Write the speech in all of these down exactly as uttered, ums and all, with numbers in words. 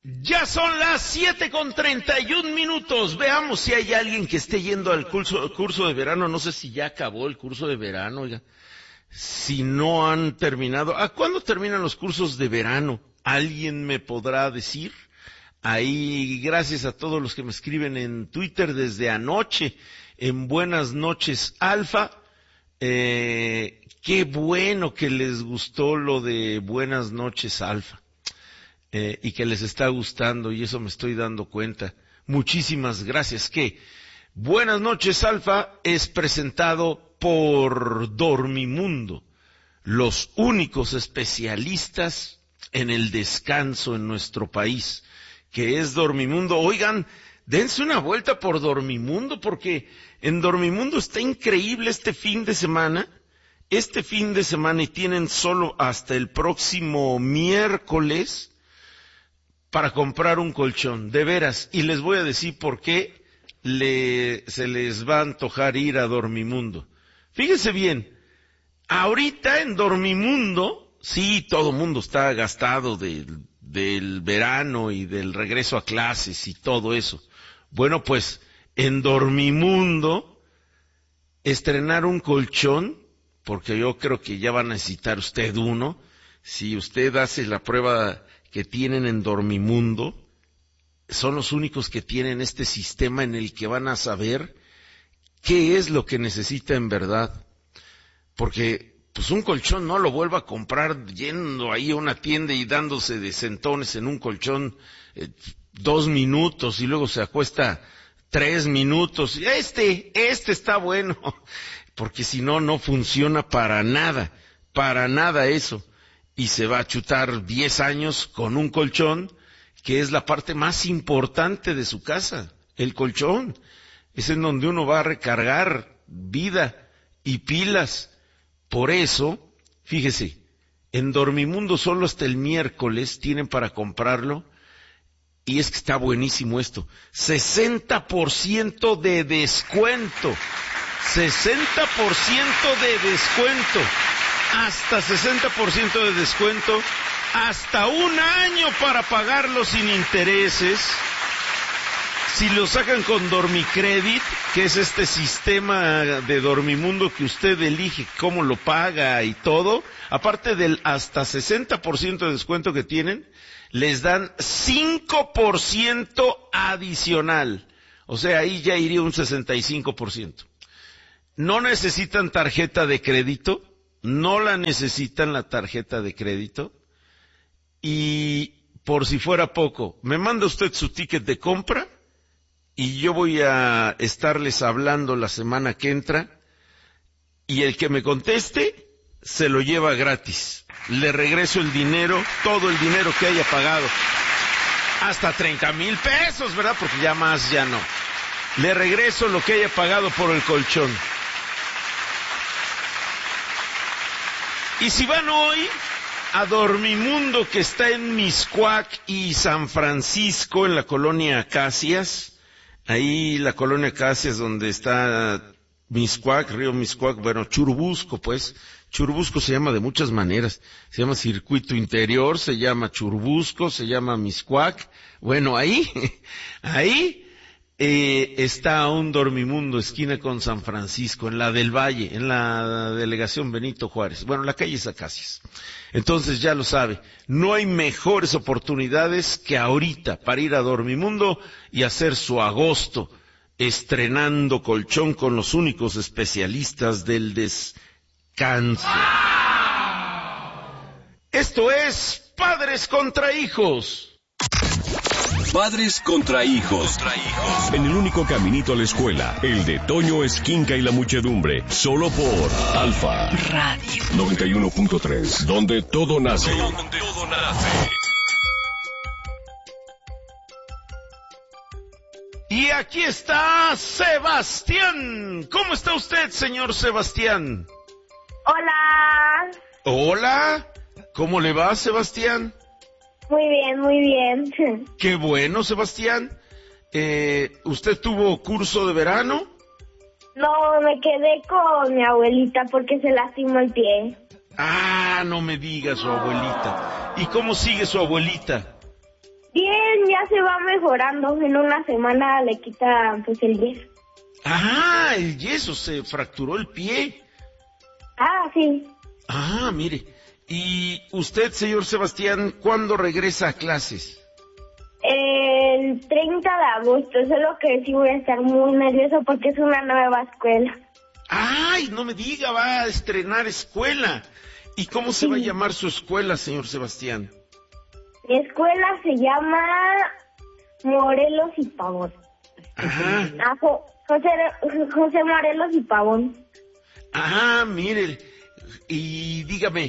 Ya son las siete con treinta y un minutos. Veamos si hay alguien que esté yendo al curso, curso de verano. No sé si ya acabó el curso de verano, oiga. Si no han terminado. ¿A cuándo terminan los cursos de verano? ¿Alguien me podrá decir? Ahí, gracias a todos los que me escriben en Twitter desde anoche, en Buenas Noches Alfa. Eh, qué bueno que les gustó lo de Buenas Noches Alfa. Eh, y que les está gustando, y eso me estoy dando cuenta. Muchísimas gracias. Que Buenas Noches Alfa es presentado por Dormimundo, los únicos especialistas en el descanso en nuestro país, que es Dormimundo. Oigan, dense una vuelta por Dormimundo, porque en Dormimundo está increíble este fin de semana. Este fin de semana, y tienen solo hasta el próximo miércoles para comprar un colchón, de veras, y les voy a decir por qué le, se les va a antojar ir a Dormimundo. Fíjense bien, ahorita en Dormimundo, sí, todo mundo está gastado del, del verano y del regreso a clases y todo eso. Bueno, pues, en Dormimundo, estrenar un colchón, porque yo creo que ya va a necesitar usted uno, si usted hace la prueba que tienen en Dormimundo, son los únicos que tienen este sistema en el que van a saber qué es lo que necesita en verdad. Porque, pues un colchón no lo vuelva a comprar yendo ahí a una tienda y dándose de sentones en un colchón eh, dos minutos y luego se acuesta tres minutos. Este, este está bueno. Porque si no, no funciona para nada, para nada eso. Y se va a chutar diez años con un colchón, que es la parte más importante de su casa, el colchón. Es en donde uno va a recargar vida y pilas. Por eso, fíjese, en Dormimundo solo hasta el miércoles tienen para comprarlo, y es que está buenísimo esto, sesenta por ciento de descuento, sesenta por ciento de descuento. Hasta sesenta por ciento de descuento, hasta un año para pagarlo sin intereses. Si lo sacan con Dormicredit, que es este sistema de Dormimundo que usted elige cómo lo paga y todo, aparte del hasta sesenta por ciento de descuento que tienen, les dan cinco por ciento adicional. O sea, ahí ya iría un sesenta y cinco por ciento. No necesitan tarjeta de crédito. No la necesitan la tarjeta de crédito, y por si fuera poco, me manda usted su ticket de compra y yo voy a estarles hablando la semana que entra, y el que me conteste se lo lleva gratis. Le regreso el dinero, todo el dinero que haya pagado, hasta treinta mil pesos, ¿verdad? Porque ya más ya no. Le regreso lo que haya pagado por el colchón. Y si van hoy a Dormimundo, que está en Mixcoac y San Francisco, en la colonia Acacias, ahí la colonia Acacias donde está Mixcoac, río Mixcoac, bueno, Churubusco pues, Churubusco se llama de muchas maneras, se llama Circuito Interior, se llama Churubusco, se llama Mixcoac, bueno, ahí, ahí, Eh, está un Dormimundo, esquina con San Francisco, en la del Valle, en la delegación Benito Juárez. Bueno, la calle es Acacias. Entonces ya lo sabe, no hay mejores oportunidades que ahorita para ir a Dormimundo y hacer su agosto estrenando colchón con los únicos especialistas del descanso. Esto es Padres contra Hijos. Padres contra hijos. En el único caminito a la escuela, el de Toño Esquinca y la muchedumbre, solo por Alfa Radio noventa y uno punto tres, donde todo nace. Donde todo nace. Y aquí está Sebastián. ¿Cómo está usted, señor Sebastián? Hola. Hola. ¿Cómo le va, Sebastián? Muy bien, muy bien. Qué bueno, Sebastián. Eh, ¿Usted tuvo curso de verano? No, me quedé con mi abuelita porque se lastimó el pie. Ah, no me diga su abuelita. ¿Y cómo sigue su abuelita? Bien, ya se va mejorando. En una semana le quita pues el yeso. Ah, el yeso, se fracturó el pie. Ah, sí. Ah, mire. ¿Y usted, señor Sebastián, cuándo regresa a clases? El treinta de agosto, solo que sí voy a estar muy nervioso porque es una nueva escuela. ¡Ay, no me diga, va a estrenar escuela! ¿Y cómo se Sí. va a llamar su escuela, señor Sebastián? Mi escuela se llama Morelos y Pavón. Ajá. Ah, Jo- José, José Morelos y Pavón. Ah, mire, y dígame,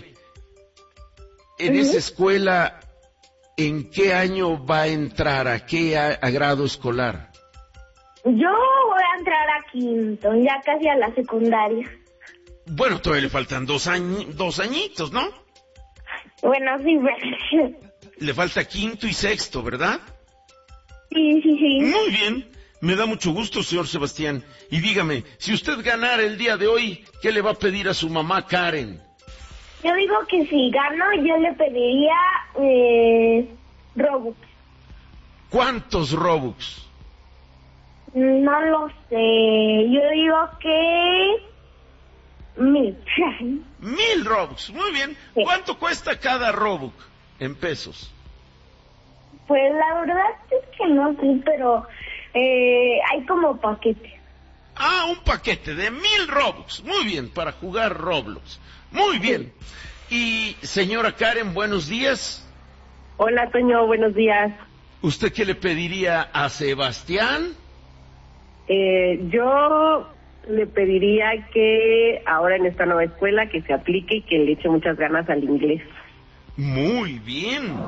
en Ujú. esa escuela, ¿en qué año va a entrar? ¿A qué a, a grado escolar? Yo voy a entrar a quinto, ya casi a la secundaria. Bueno, todavía le faltan dos, añi- dos añitos, ¿no? Bueno, sí, pero- Le falta quinto y sexto, ¿verdad? sí, sí, sí. Muy bien, me da mucho gusto, señor Sebastián. Y dígame, si usted ganara el día de hoy, ¿qué le va a pedir a su mamá Karen? Yo digo que si gano, yo le pediría eh, Robux. ¿Cuántos Robux? No lo sé, yo digo que mil. Mil Robux, muy bien. Sí. ¿Cuánto cuesta cada Robux en pesos? Pues la verdad es que no sé, pero eh, hay como paquetes. Ah, un paquete de mil Robux. Muy bien, para jugar Roblox. Muy bien. Y señora Karen, buenos días. Hola, Toño, buenos días. ¿Usted qué le pediría a Sebastián? Eh, yo le pediría que ahora en esta nueva escuela que se aplique y que le eche muchas ganas al inglés. Muy bien.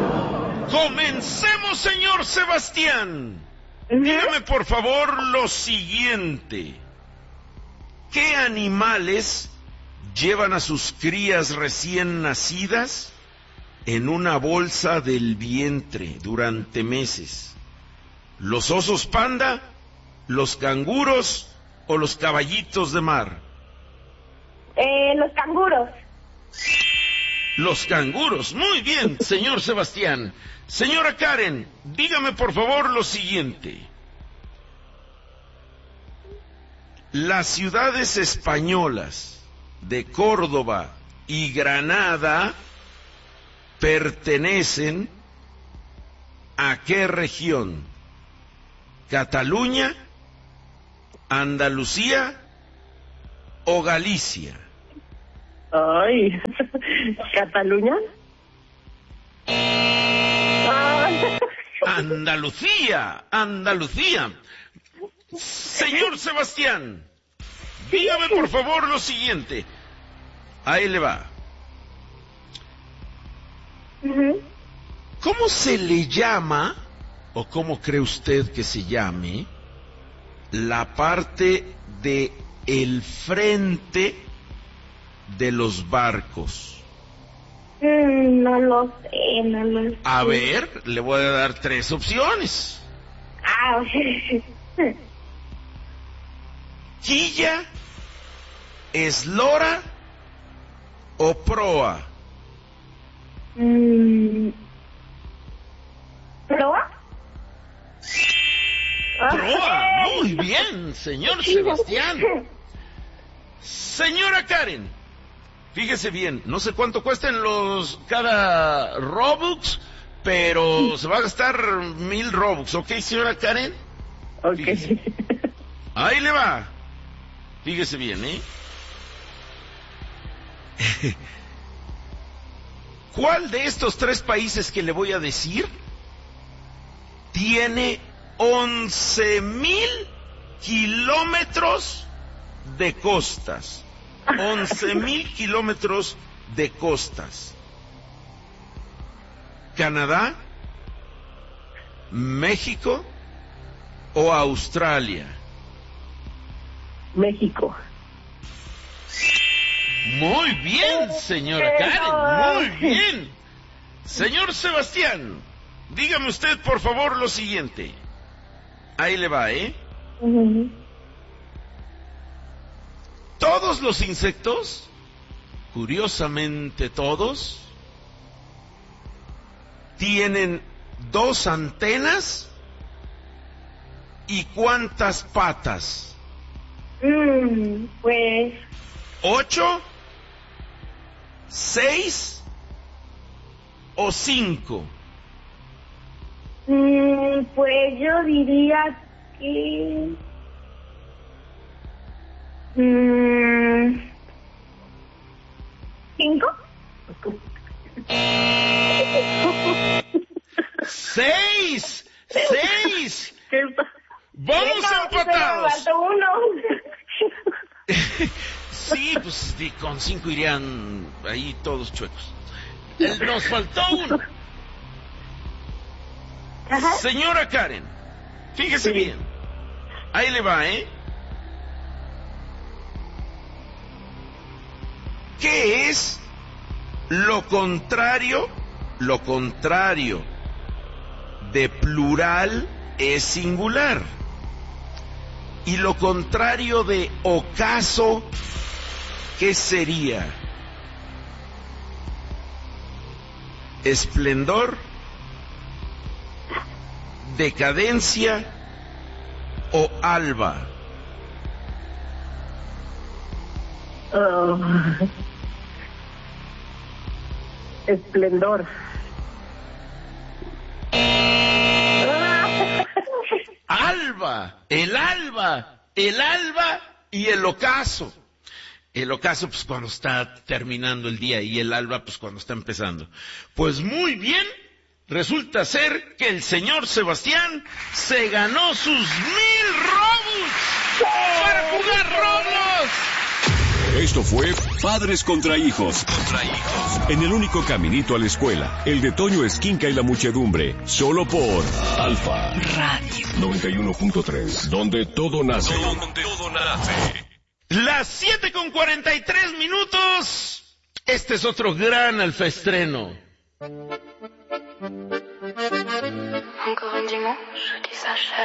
Comencemos, señor Sebastián. Dígame, por favor, lo siguiente. ¿Qué animales llevan a sus crías recién nacidas en una bolsa del vientre durante meses? ¿Los osos panda, los canguros o los caballitos de mar? Eh, los canguros. Los canguros. Muy bien, señor Sebastián. Señora Karen, dígame por favor lo siguiente. Las ciudades españolas de Córdoba y Granada pertenecen ¿a qué región? ¿Cataluña, Andalucía o Galicia? Ay, ¿Cataluña? Andalucía, Andalucía. Señor Sebastián, dígame por favor lo siguiente. Ahí le va. Ujú. ¿Cómo se le llama, o cómo cree usted que se llame, la parte de el frente de los barcos? Mm, no lo sé, no lo sé. A ver, le voy a dar tres opciones. Ah, Quilla, eslora o proa. mm, ¿proa? Proa, muy bien, señor Sebastián. Señora Karen, fíjese bien, no sé cuánto cuestan los cada Robux, pero se va a gastar mil Robux, ¿ok, señora Karen? Ok. Fíjese. Ahí le va. Fíjese bien, ¿eh? ¿Cuál de estos tres países que le voy a decir tiene once mil kilómetros de costas? once mil kilómetros de costas. ¿Canadá, México o Australia? México. Muy bien, señora Karen, muy bien. Señor Sebastián, dígame usted por favor lo siguiente. Ahí le va, ¿eh? Ujú. Todos los insectos, curiosamente todos, tienen dos antenas y cuántas patas? Mm, pues... ¿Ocho? ¿Seis? ¿O cinco? Mm, pues yo diría que... Mm, ¿Cinco? ¡Seis! ¡Seis! ¡Vamos Venga, empatados! Me faltó uno. Sí, pues sí, con cinco irían ahí todos chuecos. El- Nos faltó uno. Ajá. Señora Karen, fíjese bien. Ahí le va, ¿eh? ¿Qué es lo contrario? Lo contrario de plural es singular. Y lo contrario de ocaso, ¿qué sería? Esplendor, decadencia o alba. Oh. Esplendor. Alba, el alba, el alba y el ocaso. El ocaso, pues cuando está terminando el día, y el alba, pues cuando está empezando. Pues muy bien, resulta ser que el señor Sebastián se ganó sus mil Robux para jugar Roblox. Esto fue Padres contra Hijos. Contra Hijos. En el único caminito a la escuela, el de Toño Esquinca y la muchedumbre. Solo por Alfa Radio noventa y uno punto tres. Donde todo nace. Donde todo nace. Las siete con cuarenta y tres minutos. Este es otro gran alfaestreno. Encore un dimanche qui s'achève.